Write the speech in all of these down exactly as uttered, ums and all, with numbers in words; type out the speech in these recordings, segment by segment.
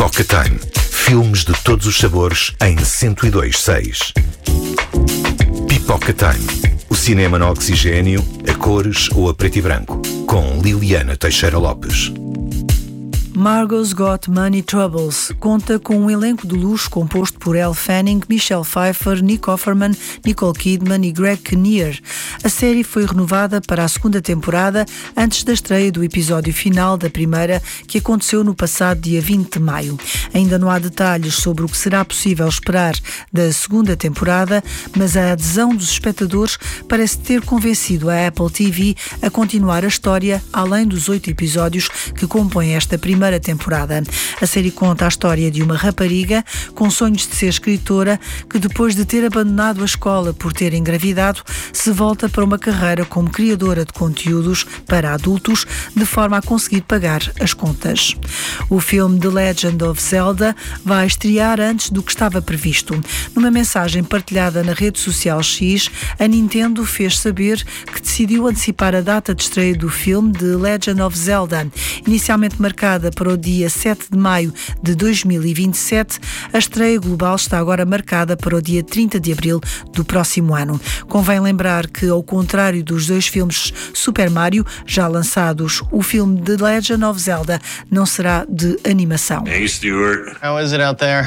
Pipoca Time. Filmes de todos os sabores em cento e dois ponto seis. Pipoca Time. O cinema no oxigênio, a cores ou a preto e branco. Com Liliana Teixeira Lopes. Margot's Got Money Troubles conta com um elenco de luxo composto por Elle Fanning, Michelle Pfeiffer, Nick Offerman, Nicole Kidman e Greg Kinnear. A série foi renovada para a segunda temporada antes da estreia do episódio final da primeira, que aconteceu no passado dia vinte de maio. Ainda não há detalhes sobre o que será possível esperar da segunda temporada, mas a adesão dos espectadores parece ter convencido a Apple T V a continuar a história além dos oito episódios que compõem esta primeira primeira temporada. A série conta a história de uma rapariga com sonhos de ser escritora que, depois de ter abandonado a escola por ter engravidado, se volta para uma carreira como criadora de conteúdos para adultos, de forma a conseguir pagar as contas. O filme The Legend of Zelda vai estrear antes do que estava previsto. Numa mensagem partilhada na rede social X, a Nintendo fez saber que decidiu antecipar a data de estreia do filme The Legend of Zelda, inicialmente marcada para o dia sete de maio de dois mil e vinte e sete, a estreia global está agora marcada para o dia trinta de abril do próximo ano. Convém lembrar que, ao contrário dos dois filmes Super Mario já lançados, o filme The Legend of Zelda não será de animação. Hey Stuart, how is it out there?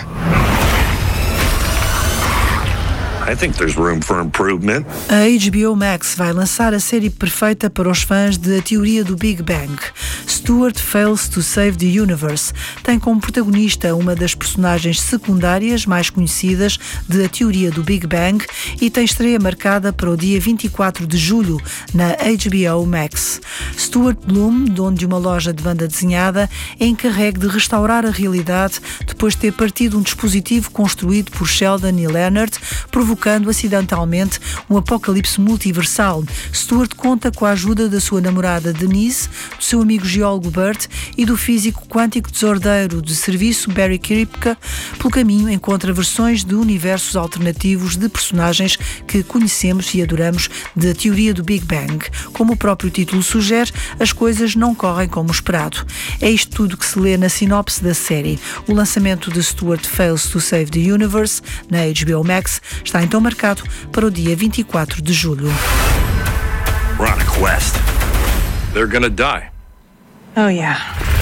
I think there's room for improvement. A H B O Max vai lançar a série perfeita para os fãs de A Teoria do Big Bang. Stuart Fails to Save the Universe tem como protagonista uma das personagens secundárias mais conhecidas de A Teoria do Big Bang e tem estreia marcada para o dia vinte e quatro de julho na H B O Max. Stuart Bloom, dono de uma loja de banda desenhada, é encarregue de restaurar a realidade depois de ter partido um dispositivo construído por Sheldon e Leonard, provocando acidentalmente um apocalipse multiversal. Stuart conta com a ajuda da sua namorada Denise, do seu amigo geólogo Bert e do físico quântico desordeiro de serviço Barry Kripke. Pelo caminho encontra versões de universos alternativos de personagens que conhecemos e adoramos da teoria do Big Bang. Como o próprio título sugere, as coisas não correm como esperado. É isto tudo que se lê na sinopse da série. O lançamento de Stuart Fails to Save the Universe na H B O Max está então marcado para o dia vinte e quatro de julho. We're on a quest. They're gonna die. Oh yeah.